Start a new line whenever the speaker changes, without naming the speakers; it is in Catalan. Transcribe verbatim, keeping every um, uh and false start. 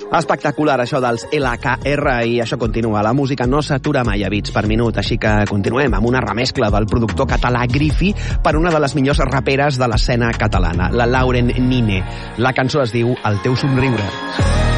Espectacular, això dels L K R, i això continua. La música no s'atura mai a bits per minut, així que continuem amb una remescla del productor català Griffy per una de les millors raperes de l'escena catalana, la Lauren Nine. La cançó es diu El teu somriure.